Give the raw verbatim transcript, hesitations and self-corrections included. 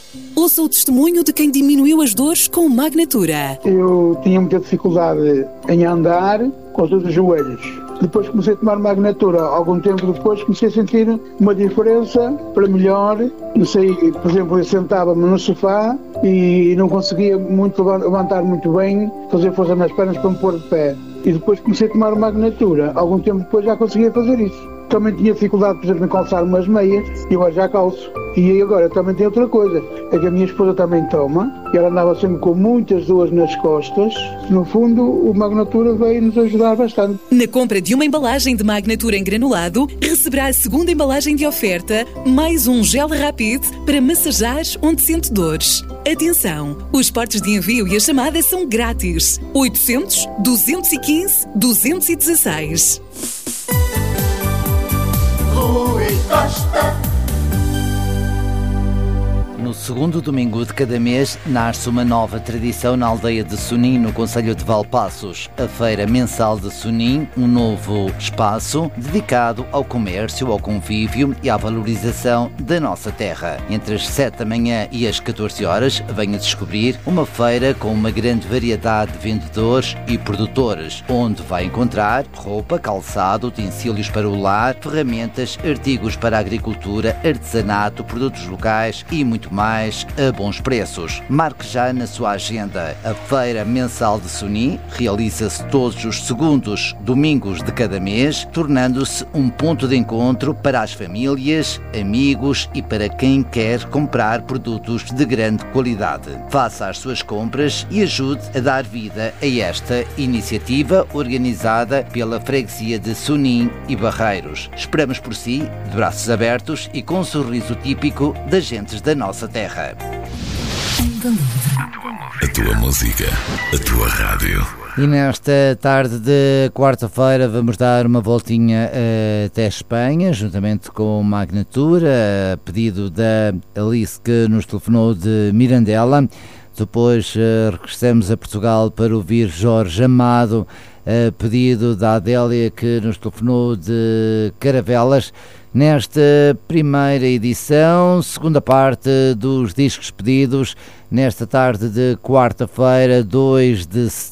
Ouça o testemunho de quem diminuiu as dores com Magnatura. Eu tinha muita dificuldade em andar com os dos joelhos. Depois comecei a tomar Magnatura. Algum tempo depois comecei a sentir uma diferença para melhor. Não sei, por exemplo, eu sentava-me no sofá e não conseguia muito levantar muito bem, fazer força nas pernas para me pôr de pé. E depois comecei a tomar Magnatura. Algum tempo depois já conseguia fazer isso. Também tinha dificuldade, por exemplo, em calçar umas meias e agora já calço. E agora também tem outra coisa, é que a minha esposa também toma e ela andava sempre com muitas dores nas costas. No fundo, o Magnatura veio nos ajudar bastante. Na compra de uma embalagem de Magnatura em granulado, receberá a segunda embalagem de oferta, mais um gel rápido para massajar onde sente dores. Atenção, os portos de envio e a chamada são grátis. oitocentos, duzentos e quinze, duzentos e dezesseis. Rui Costa. No segundo domingo de cada mês, nasce uma nova tradição na aldeia de Sonim, no concelho de Valpaços. A Feira Mensal de Sonim, um novo espaço dedicado ao comércio, ao convívio e à valorização da nossa terra. Entre as sete da manhã e as catorze horas, venha descobrir uma feira com uma grande variedade de vendedores e produtores, onde vai encontrar roupa, calçado, utensílios para o lar, ferramentas, artigos para a agricultura, artesanato, produtos locais e muito mais. mais a bons preços. Marque já na sua agenda. A Feira Mensal de Sonim realiza-se todos os segundos domingos de cada mês, tornando-se um ponto de encontro para as famílias, amigos e para quem quer comprar produtos de grande qualidade. Faça as suas compras e ajude a dar vida a esta iniciativa organizada pela Freguesia de Sonim e Barreiros. Esperamos por si, de braços abertos e com um sorriso típico das gentes da nossa terra. A tua música, a tua rádio. E nesta tarde de quarta-feira vamos dar uma voltinha até Espanha, juntamente com Magnatura, a pedido da Alice que nos telefonou de Mirandela. Depois regressamos a Portugal para ouvir Jorge Amado, a pedido da Adélia que nos telefonou de Caravelas. Nesta primeira edição, segunda parte dos discos pedidos, nesta tarde de quarta-feira, dois de setembro.